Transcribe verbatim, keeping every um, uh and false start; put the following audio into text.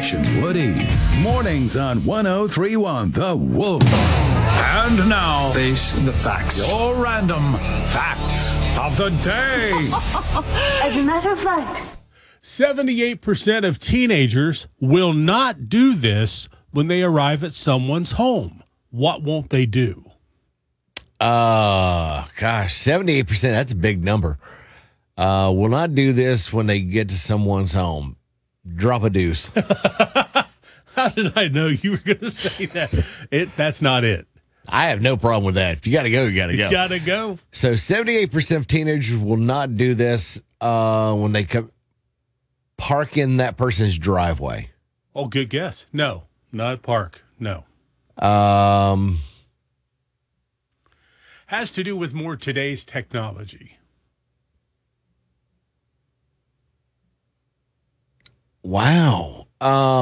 and Woody. Mornings on one oh three one The Wolf. And now, face the facts. your random fact of the day. As a matter of fact, seventy-eight percent of teenagers will not do this when they arrive at someone's home. What won't they do? Uh, gosh, seventy-eight percent, that's a big number. Uh, will not do this when they get to someone's home. Drop a deuce. How did I know you were going to say that? It That's not it. I have no problem with that. If you got to go, you got to go. You got to go. So seventy-eight percent of teenagers will not do this uh, when they come park in that person's driveway. Oh, good guess. No, not park. No. Um, Has to do with more today's technology. wow. Um,